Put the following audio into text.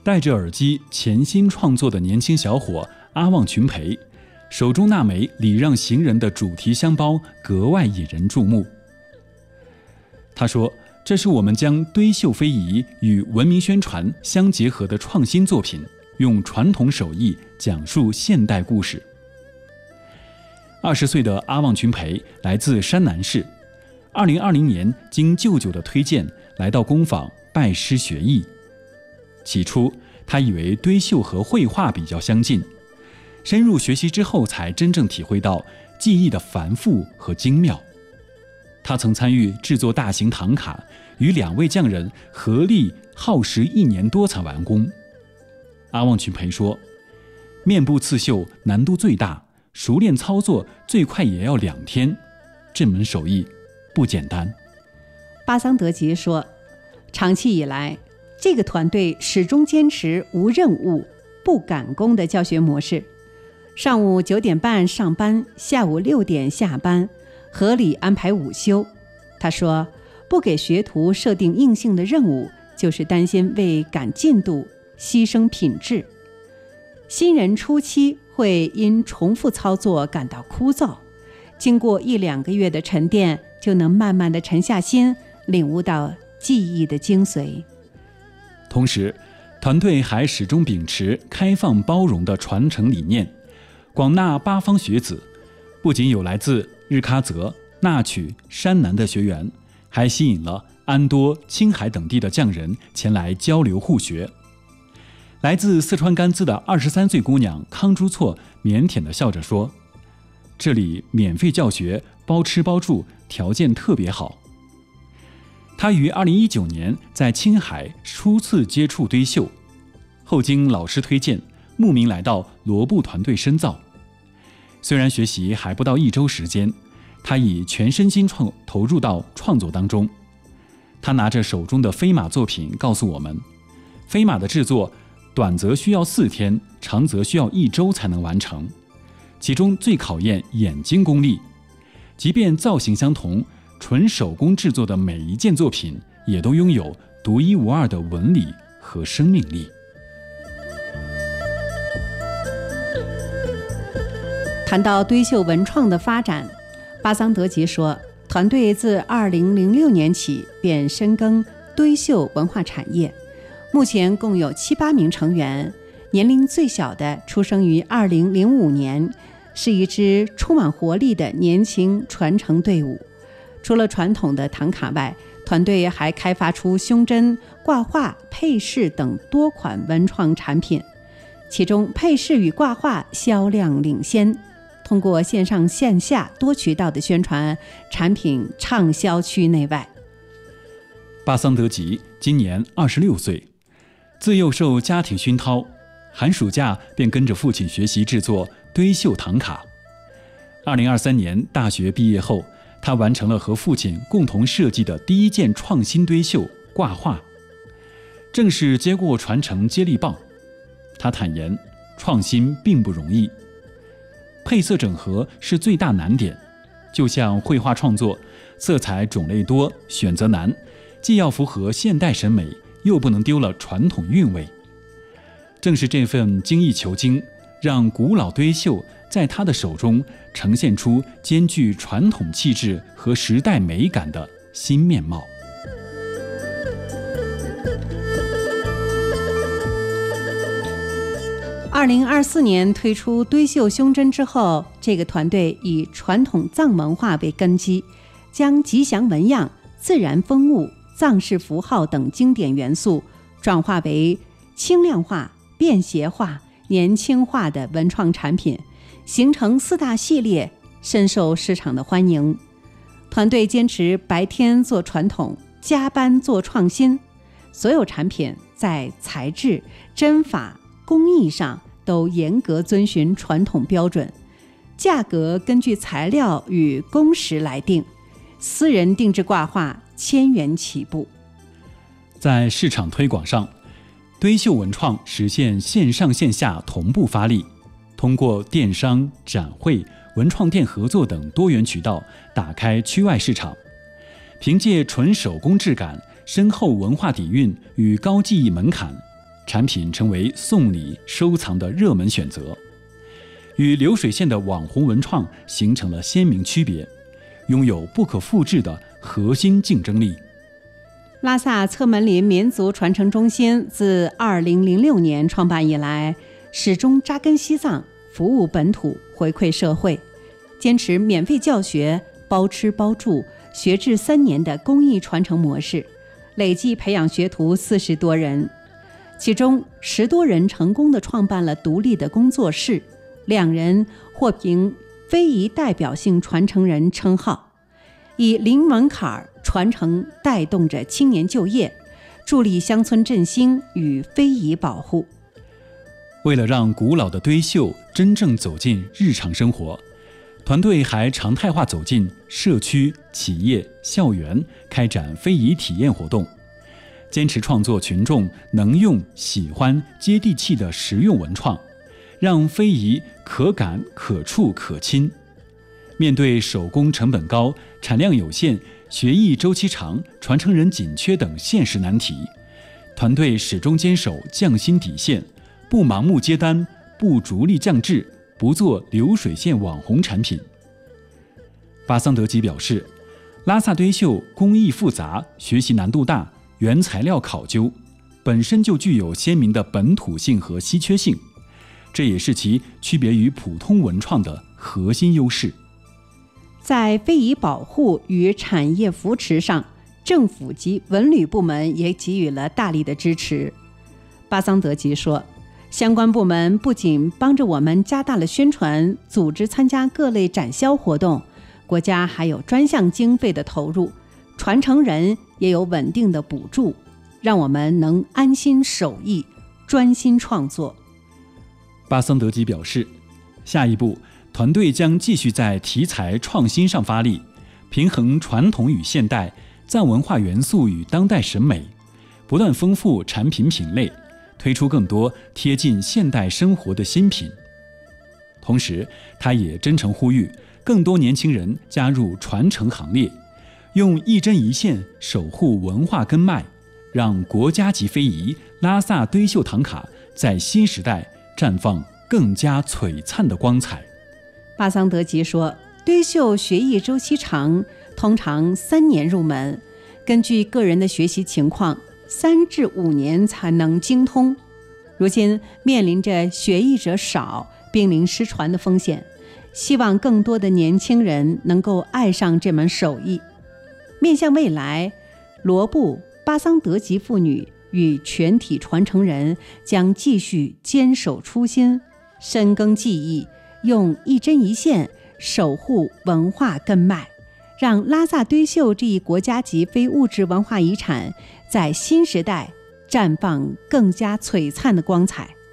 戴着耳机潜心创作的年轻小伙阿旺群培，手中那枚礼让行人的主题香包格外引人注目。他说，这是我们将堆绣非遗与文明宣传相结合的创新作品，用传统手艺讲述现代故事。20岁的阿旺群培来自山南市，2020年经舅舅的推荐来到工坊拜师学艺。起初他以为堆绣和绘画比较相近，深入学习之后才真正体会到技艺的繁复和精妙。他曾参与制作大型唐卡，与2位匠人合力耗时1年多才完工。阿旺群培说，面部刺绣难度最大，熟练操作最快也要2天，这门手艺不简单。 巴桑德吉说，长期以来，这个团队始终坚持无任务、不赶工的教学模式，上午9点半上班，下午6点下班，合理安排午休。他说，不给学徒设定硬性的任务，就是担心为赶进度牺牲品质。新人初期会因重复操作感到枯燥，经过1-2个月的沉淀，就能慢慢地沉下心，领悟到技艺的精髓。 同时，团队还始终秉持开放包容的传承理念，广纳八方学子，不仅有来自日喀则、纳曲、山南的学员，还吸引了安多、青海等地的匠人前来交流互学。来自四川甘孜的23岁姑娘康珠措腼腆地笑着说，这里免费教学，包吃包住，条件特别好。她于2019年在青海初次接触堆绣，后经老师推荐，慕名来到罗布团队深造。虽然学习还不到1周时间，她以全身心投入到创作当中。她拿着手中的飞马作品告诉我们，飞马的制作短则需要4天，长则需要1周才能完成，其中最考验眼睛功力。即便造型相同，纯手工制作的每一件作品也都拥有独一无二的纹理和生命力。 谈到堆绣文创的发展，巴桑德吉说，团队自2006年起便深耕堆绣文化产业，目前共有7-8名成员，年龄最小的出生于2005年，是一支充满活力的年轻传承队伍。除了传统的唐卡外，团队还开发出胸针、挂画、配饰等多款文创产品，其中配饰与挂画销量领先。通过线上线下多渠道的宣传，产品畅销区内外。 巴桑德吉今年26岁，自幼受家庭熏陶，寒暑假便跟着父亲学习制作堆绣唐卡。2023年大学毕业后，他完成了和父亲共同设计的第一件创新堆绣挂画，正是接过传承接力棒。他坦言，创新并不容易，配色整合是最大难点。就像绘画创作，色彩种类多，选择难，既要符合现代审美，又不能丢了传统韵味。正是这份精益求精，让古老堆绣在他的手中呈现出兼具传统气质和时代美感的新面貌。 2024年推出堆绣胸针之后，这个团队以传统藏文化为根基，将吉祥纹样、自然风物、藏式符号等经典元素转化为轻量化、便携化、年轻化的文创产品，形成4大系列，深受市场的欢迎。团队坚持白天做传统，加班做创新，所有产品在材质、针法、工艺上都严格遵循传统标准，价格根据材料与工时来定，私人定制挂画1000元起步。 在市场推广上，堆绣文创实现线上线下同步发力，通过电商、展会、文创店合作等多元渠道打开区外市场。凭借纯手工质感、深厚文化底蕴与高技艺门槛， 产品成为送礼收藏的热门选择，与流水线的网红文创形成了鲜明区别，拥有不可复制的核心竞争力。 拉萨侧门林民族传承中心自2006年创办以来，始终扎根西藏，服务本土，回馈社会，坚持免费教学、包吃包住、学制3年的公益传承模式，累计培养学徒40多人，其中10多人成功地创办了独立的工作室，2人获评非遗代表性传承人称号，以零门槛传承带动着青年就业，助力乡村振兴与非遗保护。 为了让古老的堆绣真正走进日常生活，团队还常态化走进社区、企业、校园，开展非遗体验活动，坚持创作群众能用、喜欢、接地气的实用文创，让非遗可感、可触、可亲。面对手工成本高、产量有限、学艺周期长、传承人紧缺等现实难题，团队始终坚守匠心底线，不盲目接单，不逐利降质，不做流水线网红产品。巴桑德吉表示，拉萨堆绣工艺复杂，学习难度大，原材料考究，本身就具有鲜明的本土性和稀缺性，这也是其区别于普通文创的核心优势。 在非遗保护与产业扶持上，政府及文旅部门也给予了大力的支持。巴桑德吉说，相关部门不仅帮着我们加大了宣传，组织参加各类展销活动，国家还有专项经费的投入，传承人也有稳定的补助，让我们能安心守艺，专心创作。 巴桑德吉表示，下一步团队将继续在题材创新上发力，平衡传统与现代、藏文化元素与当代审美，不断丰富产品品类，推出更多贴近现代生活的新品。同时，他也真诚呼吁更多年轻人加入传承行列，用一针一线守护文化根脉，让国家级非遗拉萨堆绣唐卡在新时代绽放更加璀璨的光彩。 巴桑德吉说，堆绣学艺周期长，通常3年入门，根据个人的学习情况，3至5年才能精通。如今面临着学艺者少、濒临失传的风险，希望更多的年轻人能够爱上这门手艺。面向未来，罗布、巴桑德吉妇女与全体传承人将继续坚守初心，深耕技艺，用一针一线守护文化根脉，让拉萨堆绣这一国家级非物质文化遗产在新时代绽放更加璀璨的光彩。